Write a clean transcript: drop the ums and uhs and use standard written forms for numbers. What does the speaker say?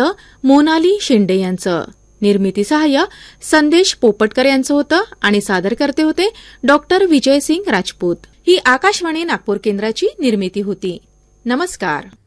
होतं मोनाली शिंदे यांचं. निर्मिती सहाय्य संदेश पोपटकर यांचं होतं आणि सादरकर्ते होते डॉक्टर विजयसिंग राजपूत. ही आकाशवाणी नागपूर केंद्राची निर्मिती होती. नमस्कार.